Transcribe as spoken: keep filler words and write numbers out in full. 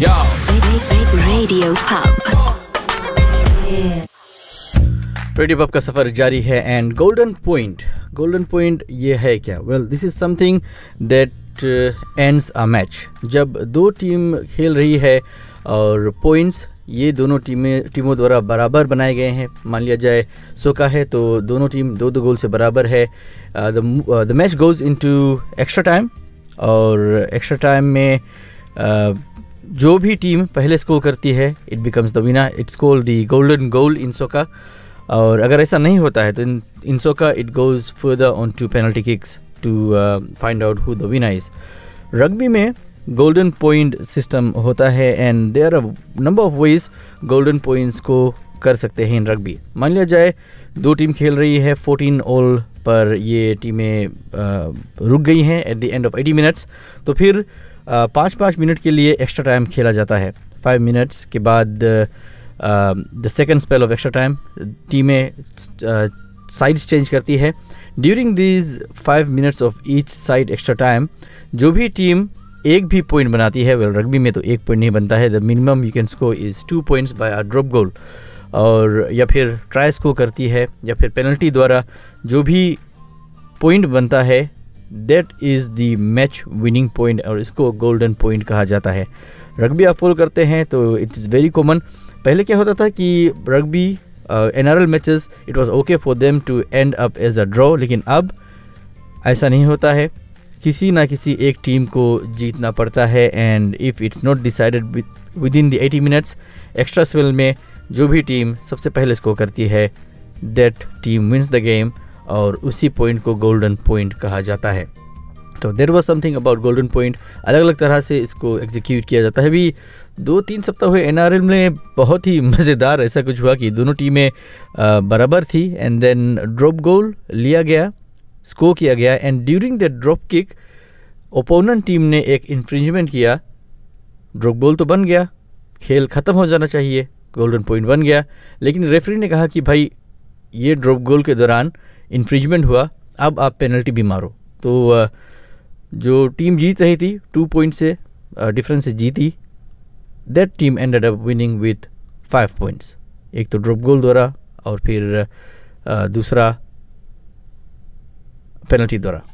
Yo. Radio Pub. Radio pub का सफ़र जारी है and golden point golden point ये है क्या? Well, this is something that ends a match. जब दो टीम खेल रही है और पॉइंट्स ये दोनों टीमें टीमों द्वारा बराबर बनाए गए हैं. मान लिया जाए सोका है तो दोनों टीम दो दो गोल से बराबर है. The match goes into extra time और एक्स्ट्रा टाइम में uh, जो भी टीम पहले स्कोर करती है it becomes the winner. It's called the golden goal इन सोका. और अगर ऐसा नहीं होता है तो इन इन सोका it goes further on to penalty kicks to find out who the winner is. Rugby में गोल्डन पॉइंट सिस्टम होता है and there are number of ways golden points को कर सकते हैं इन रग्बी. मान लिया जाए दो टीम खेल रही है फोर्टीन ऑल पर ये टीमें uh, रुक गई हैं at the end of eighty minutes. तो फिर uh, पाँच पाँच मिनट के लिए एक्स्ट्रा टाइम खेला जाता है. फाइव मिनट्स के बाद the second spell of extra time टीमें साइड्स चेंज करती है. During these five minutes of each side extra time जो भी टीम एक भी पॉइंट बनाती है, वेल रग्बी में तो एक पॉइंट नहीं बनता है, the minimum you can score is two points bye a drop गोल, और या फिर ट्राई स्कोर करती है या फिर पेनल्टी द्वारा जो भी पॉइंट बनता है that is the match winning point और इसको गोल्डन पॉइंट कहा जाता है. रग्बी आप फॉलो करते हैं तो इट इज़ वेरी कॉमन. पहले क्या होता था कि rugby N R L matches it was okay for them to and up as a draw, लेकिन अब ऐसा नहीं होता है. किसी ना किसी एक टीम को जीतना पड़ता है and if it's not decided with in the eighty minutes extra spell में जो भी टीम सबसे पहले स्कोर करती है that team wins the game और उसी पॉइंट को गोल्डन पॉइंट कहा जाता है. तो there was something about golden point. अलग अलग तरह से इसको एग्जीक्यूट किया जाता है. भी दो तीन सप्ताह हुए एन आर एल में बहुत ही मज़ेदार ऐसा कुछ हुआ कि दोनों टीमें बराबर थी एंड देन ड्रॉप गोल लिया गया, स्कोर किया गया and during the drop kick opponent team ने एक इन्फ्रिंजमेंट किया. ड्रॉप गोल तो बन गया, खेल ख़त्म हो जाना चाहिए, गोल्डन पॉइंट बन गया, लेकिन रेफरी ने कहा कि भाई ये ड्रॉप गोल के दौरान इन्फ्रिंजमेंट हुआ, अब आप पेनल्टी भी मारो. तो जो टीम जीत रही थी टू पॉइंट से डिफरेंस से जीती, that team ended up winning with five points. एक तो ड्रॉप गोल द्वारा और फिर दूसरा पेनल्टी द्वारा.